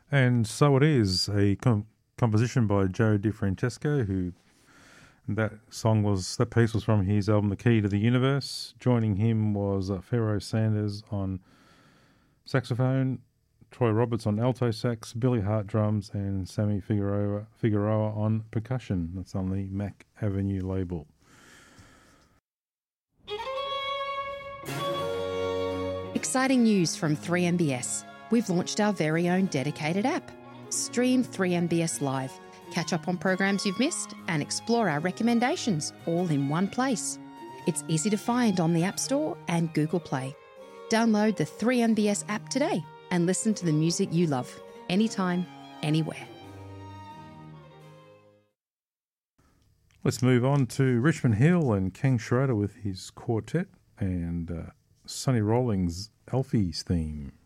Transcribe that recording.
And So It Is, a composition by Joe DiFrancesco, who that piece was from his album The Key to the Universe. Joining him was Pharoah Sanders on saxophone, Troy Roberts on alto sax, Billy Hart drums, and Sammy Figueroa on percussion. That's on the Mac Avenue label. Exciting news from 3MBS. We've launched our very own dedicated app. Stream 3MBS Live, catch up on programs you've missed, and explore our recommendations all in one place. It's easy to find on the App Store and Google Play. Download the 3MBS app today and listen to the music you love, anytime, anywhere. Let's move on to Richmond Hill and Ken Schroeder with his quartet and Sonny Rollins' Alfie's theme.